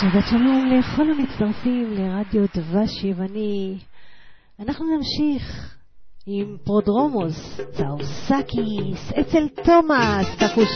שבת שלום לכל המצטרפים לרדיו דבש יווני. אנחנו נמשיך עם פרודרומוס, צאוסקיס, אצל תומאס, תחוש